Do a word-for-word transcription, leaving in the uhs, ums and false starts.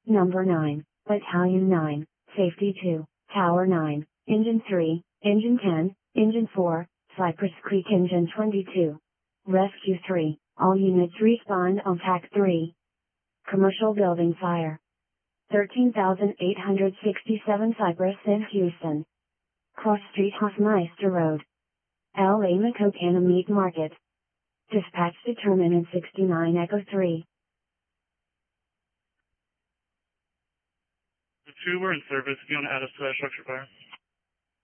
Number nine, Battalion nine, Safety two, Tower nine, Engine three, Engine ten, Engine four, Cypress Creek Engine twenty-two. Rescue three, all units respond on T A C three. Commercial building fire. thirteen thousand eight hundred sixty-seven Cypress in Houston. Cross Street Hofmeister Road. L A Macocana Meat Market. Dispatch determinant sixty-nine Echo three. The two were in service. If you want to add us to that structure fire.